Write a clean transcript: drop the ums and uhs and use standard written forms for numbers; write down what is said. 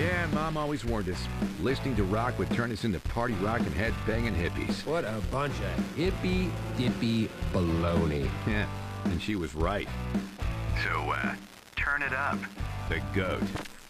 Yeah, Mom always warned us. Listening to rock would turn us into party rock and head-banging hippies. What a bunch of hippy-dippy baloney. Yeah, and she was right. So, turn it up. The GOAT.